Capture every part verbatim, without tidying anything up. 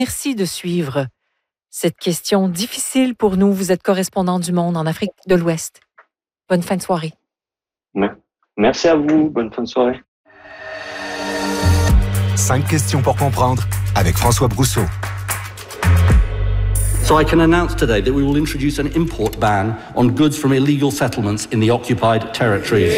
Merci de suivre cette question difficile pour nous. Vous êtes correspondant du Monde en Afrique de l'Ouest. Bonne fin de soirée. Merci à vous. Bonne fin de soirée. Cinq questions pour comprendre avec François Brousseau. So I can announce today that we will introduce an import ban on goods from illegal settlements in the occupied territories.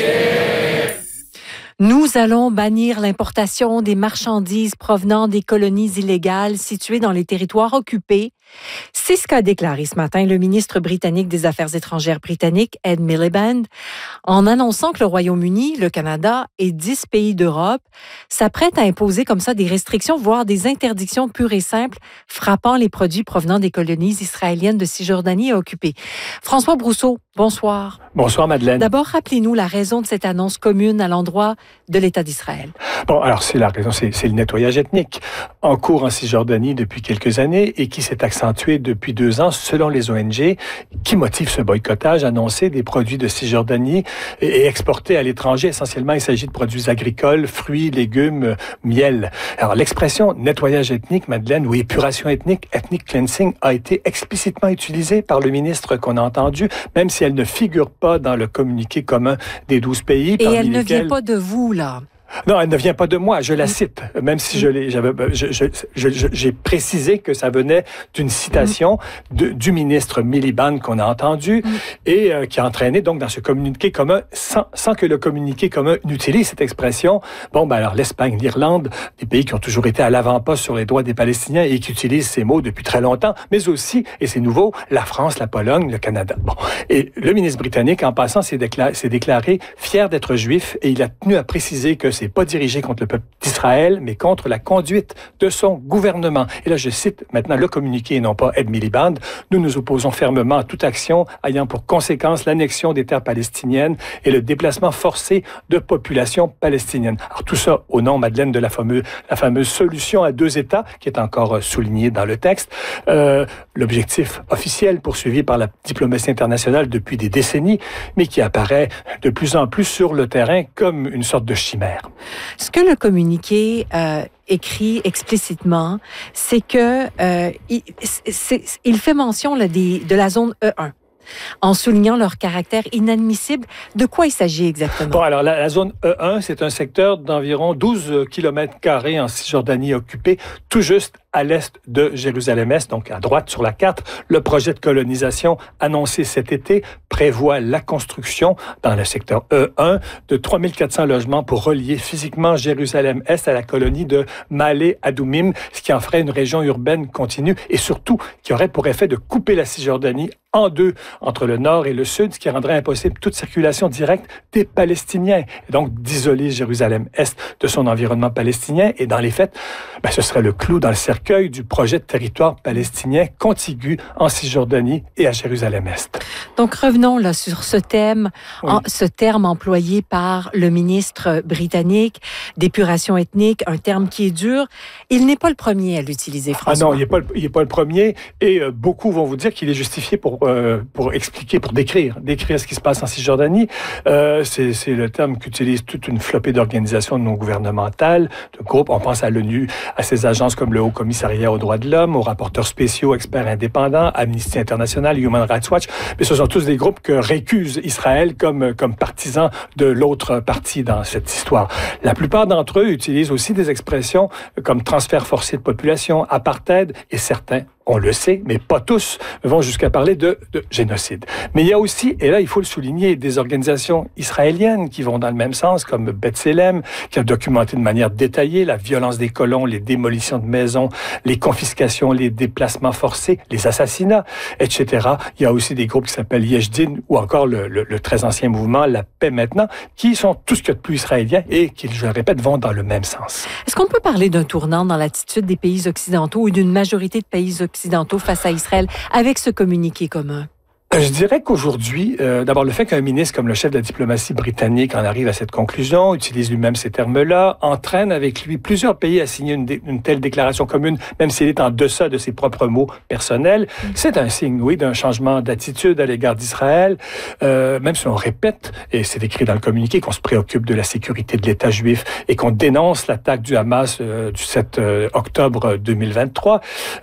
Nous allons bannir l'importation des marchandises provenant des colonies illégales situées dans les territoires occupés. C'est ce qu'a déclaré ce matin le ministre britannique des Affaires étrangères britannique, Ed Miliband, en annonçant que le Royaume-Uni, le Canada et dix pays d'Europe s'apprêtent à imposer comme ça des restrictions, voire des interdictions pures et simples frappant les produits provenant des colonies israéliennes de Cisjordanie occupées. François Brousseau, bonsoir. Bonsoir, Madeleine. D'abord, rappelez-nous la raison de cette annonce commune à l'endroit de l'État d'Israël. Bon, alors c'est la raison, c'est, c'est le nettoyage ethnique en cours en Cisjordanie depuis quelques années et qui s'est accentué depuis deux ans, selon les O N G, qui motive ce boycottage, annoncer des produits de Cisjordanie et, et exportés à l'étranger. Essentiellement, il s'agit de produits agricoles, fruits, légumes, miel. Alors, l'expression nettoyage ethnique, Madeleine, ou épuration ethnique, ethnic cleansing, a été explicitement utilisée par le ministre qu'on a entendu, même si elle ne figure pas dans le communiqué commun des douze pays. Et elle ne lesquels... vient pas de vous, là. Non, elle ne vient pas de moi, je la cite, même si je l'ai, j'avais, je, je, je, je, j'ai précisé que ça venait d'une citation de, du ministre Miliband qu'on a entendu mm. et euh, qui a entraîné donc dans ce communiqué commun, sans, sans que le communiqué commun n'utilise cette expression. Bon, ben alors l'Espagne, l'Irlande, des pays qui ont toujours été à l'avant-poste sur les droits des Palestiniens et qui utilisent ces mots depuis très longtemps, mais aussi, et c'est nouveau, la France, la Pologne, le Canada. Bon, et le ministre britannique, en passant, s'est déclaré, s'est déclaré fier d'être juif et il a tenu à préciser que c'est pas dirigé contre le peuple d'Israël, mais contre la conduite de son gouvernement. Et là, je cite maintenant le communiqué et non pas Ed Miliband. Nous nous opposons fermement à toute action ayant pour conséquence l'annexion des terres palestiniennes et le déplacement forcé de populations palestiniennes. Alors tout ça au nom, Madeleine, de la fameuse, la fameuse solution à deux États qui est encore soulignée dans le texte. Euh, l'objectif officiel poursuivi par la diplomatie internationale depuis des décennies, mais qui apparaît de plus en plus sur le terrain comme une sorte de chimère. Ce que le communiqué euh, écrit explicitement, c'est que euh, il, c'est, il fait mention là, des, de la zone E un. En soulignant leur caractère inadmissible. De quoi il s'agit exactement? Bon, alors la, la zone E un, c'est un secteur d'environ douze kilomètres carrés en Cisjordanie occupée, tout juste à l'est de Jérusalem-Est, donc à droite sur la carte. Le projet de colonisation annoncé cet été prévoit la construction dans le secteur E un de trois mille quatre cents logements pour relier physiquement Jérusalem-Est à la colonie de Ma'ale Adumim, ce qui en ferait une région urbaine continue et surtout qui aurait pour effet de couper la Cisjordanie en deux, entre le nord et le sud, ce qui rendrait impossible toute circulation directe des Palestiniens, et donc d'isoler Jérusalem-Est de son environnement palestinien. Et dans les faits, ben, ce serait le clou dans le cercueil du projet de territoire palestinien contigu en Cisjordanie et à Jérusalem-Est. Donc revenons là sur ce thème, oui. en, ce terme employé par le ministre britannique d'épuration ethnique, un terme qui est dur. Il n'est pas le premier à l'utiliser, François. Ah non, il n'est pas, il n'est pas le premier, et euh, beaucoup vont vous dire qu'il est justifié pour Euh, pour expliquer, pour décrire, décrire ce qui se passe en Cisjordanie. Euh, c'est, c'est le terme qu'utilise toute une flopée d'organisations non gouvernementales, de groupes. On pense à l'ONU, à ces agences comme le Haut Commissariat aux droits de l'homme, aux rapporteurs spéciaux, experts indépendants, Amnesty International, Human Rights Watch. Mais ce sont tous des groupes que récuse Israël comme, comme partisans de l'autre partie dans cette histoire. La plupart d'entre eux utilisent aussi des expressions comme transfert forcé de population, apartheid, et certains, on le sait, mais pas tous, vont jusqu'à parler de, de génocide. Mais il y a aussi, et là il faut le souligner, des organisations israéliennes qui vont dans le même sens, comme B'Tselem, qui a documenté de manière détaillée la violence des colons, les démolitions de maisons, les confiscations, les déplacements forcés, les assassinats, et cetera. Il y a aussi des groupes qui s'appellent Yesh Din, ou encore le, le, le très ancien mouvement La Paix Maintenant, qui sont tout ce qu'il y a de plus israélien et qui, je le répète, vont dans le même sens. Est-ce qu'on peut parler d'un tournant dans l'attitude des pays occidentaux ou d'une majorité de pays occidentaux face à Israël avec ce communiqué commun? Je dirais qu'aujourd'hui, euh, d'abord, le fait qu'un ministre comme le chef de la diplomatie britannique en arrive à cette conclusion, utilise lui-même ces termes-là, entraîne avec lui plusieurs pays à signer une, dé- une telle déclaration commune, même s'il est en deçà de ses propres mots personnels, mmh. c'est un signe, oui, d'un changement d'attitude à l'égard d'Israël, euh, même si on répète, et c'est écrit dans le communiqué, qu'on se préoccupe de la sécurité de l'État juif et qu'on dénonce l'attaque du Hamas euh, du sept octobre deux mille vingt-trois.